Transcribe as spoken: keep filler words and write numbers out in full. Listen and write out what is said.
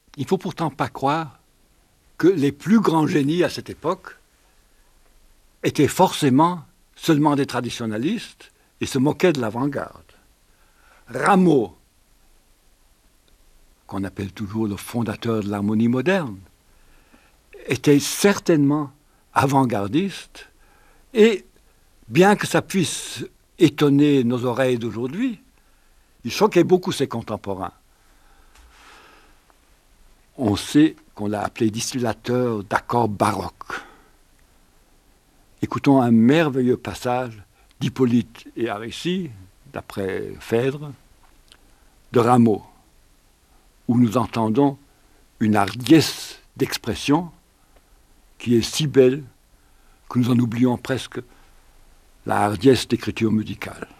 Il ne faut pourtant pas croire que les plus grands génies à cette époque étaient forcément seulement des traditionalistes et se moquaient de l'avant-garde. Rameau, qu'on appelle toujours le fondateur de l'harmonie moderne, était certainement avant-gardiste et, bien que ça puisse étonner nos oreilles d'aujourd'hui, il choquait beaucoup ses contemporains. On sait qu'on l'a appelé distillateur d'accords baroques. Écoutons un merveilleux passage d'Hippolyte et Aricie, d'après Phèdre, de Rameau, où nous entendons une hardiesse d'expression qui est si belle que nous en oublions presque la hardiesse d'écriture musicale.